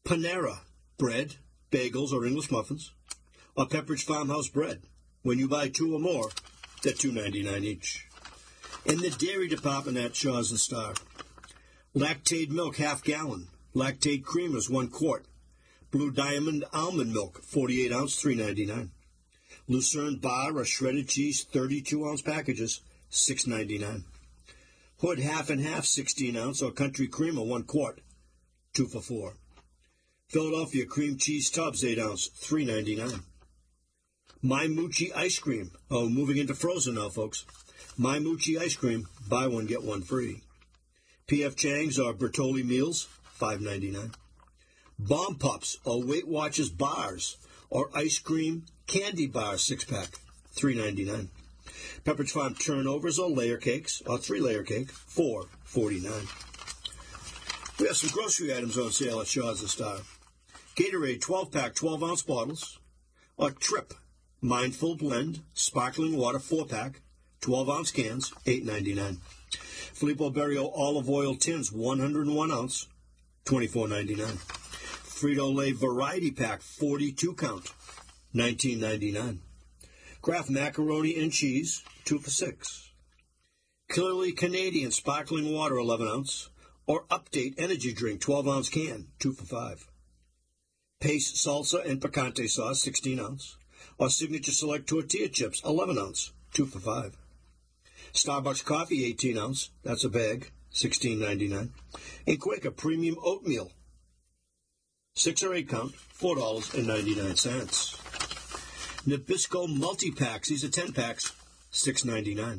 Panera bread, bagels, or English muffins, or Pepperidge Farmhouse bread. When you buy 2 or more, they're $2.99 each. In the dairy department at Shaw's and Star, Lactaid milk, half gallon. Lactaid creamers, 1 quart. Blue Diamond almond milk, 48 ounce, $3.99. Lucerne bar or shredded cheese, 32-ounce packages, $6.99. Hood half and half, 16 ounce, or country creamer, 1 quart, 2 for $4. Philadelphia cream cheese tubs, 8 ounce, $3.99. My Moochie ice cream. Oh, moving into frozen now, folks. My Moochie ice cream, buy one, get one free. P.F. Chang's or Bertolli meals, $5.99. Bomb Pups or Weight Watchers bars or ice cream candy bars, 6-pack, $3.99. Pepperidge Farm turnovers or layer cakes or 3-layer cake, $4.49. We have some grocery items on sale at Shaw's and Star. Gatorade 12-pack, 12-ounce bottles, or Trip Mindful Blend sparkling water 4-pack, 12-ounce cans, $8.99. Filippo Berio olive oil tins, 101 ounce, $24.99. Frito-Lay variety pack, 42 count, $19.99. Kraft macaroni and cheese, 2 for $6. Clearly Canadian sparkling water, 11 ounce, or Update energy drink, 12-ounce can, 2 for $5. Pace salsa and picante sauce, 16 ounce, or Signature Select tortilla chips, 11 ounce, 2 for $5. Starbucks coffee, 18 ounce, that's a bag, $16.99. And Quaker premium oatmeal, 6 or 8 count, $4.99. Nabisco multi-packs, these are 10 packs, $6.99.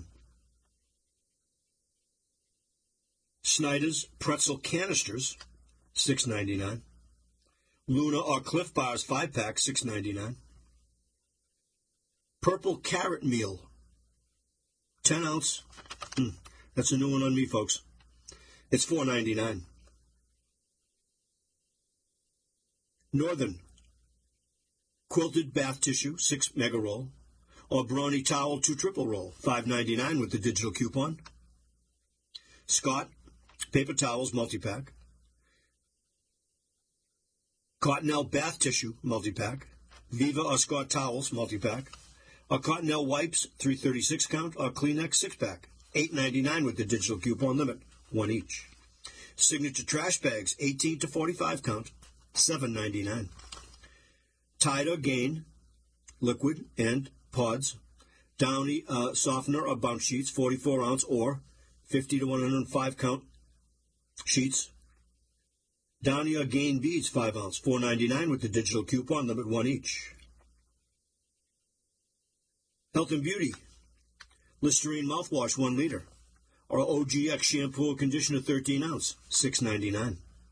Snyder's pretzel canisters, $6.99. Luna or Cliff Bars 5-pack, $6.99. Purple carrot meal, 10 ounce. That's a new one on me, folks. It's $4.99. Northern quilted bath tissue, 6 mega roll, or Brawny towel 2 triple roll, $5.99 with the digital coupon. Scott paper towels multi-pack. Cottonelle bath tissue multi-pack. Viva or Scott towels multi-pack. Or Cottonelle wipes 336 count or Kleenex 6-pack, $8.99 with the digital coupon limit, 1 each. Signature trash bags 18 to 45 count, $7.99. Tide or Gain liquid and pods. Downy softener or bounce sheets 44 ounce or 50 to 105 count sheets. Downy or Gain beads 5 ounce, $4.99 with the digital coupon limit, 1 each. Health and Beauty Listerine mouthwash 1 liter, or OGX shampoo or conditioner 13 ounce, $6.99.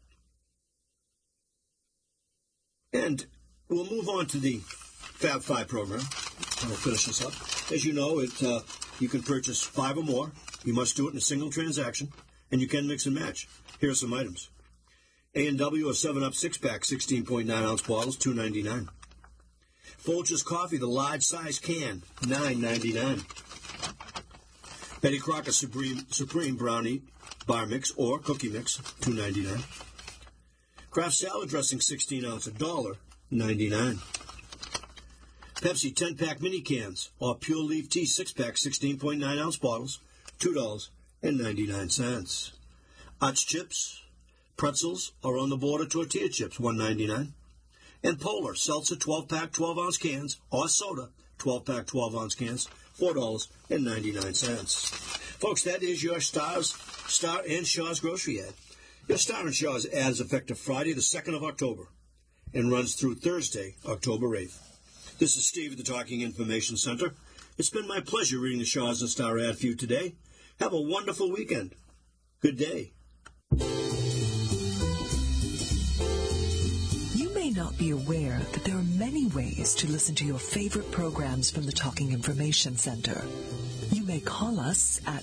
And we'll move on to the Fab 5 program. I'll finish this up. As you know, you can purchase 5 or more. You must do it in a single transaction, and you can mix and match. Here are some items. A&W or 7-Up 6-pack, 16.9 ounce bottles, $2.99. Folgers coffee, the large size can, $9.99. Betty Crocker Supreme Brownie Bar Mix or Cookie Mix, $2.99. Kraft salad dressing, 16 ounce, $1.99. Pepsi 10-pack mini cans or Pure Leaf Tea 6-pack, 16.9 ounce bottles, $2.99. Utz chips, pretzels, or on the border tortilla chips, $1.99. And Polar seltzer 12-pack 12-ounce cans or soda 12-pack 12-ounce cans, $4.99. Folks, that is your Star and Shaw's grocery ad. Your Star and Shaw's ad is effective Friday, the 2nd of October, and runs through Thursday, October 8th. This is Steve at the Talking Information Center. It's been my pleasure reading the Shaw's and Star ad for you today. Have a wonderful weekend. Good day. Not be aware that there are many ways to listen to your favorite programs from the Talking Information Center. You may call us at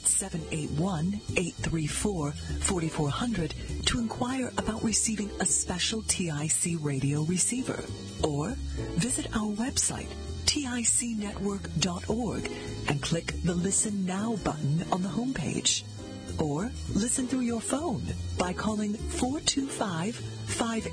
781-834-4400 to inquire about receiving a special TIC radio receiver, or visit our website, ticnetwork.org, and click the Listen Now button on the homepage. Or listen through your phone by calling 425-58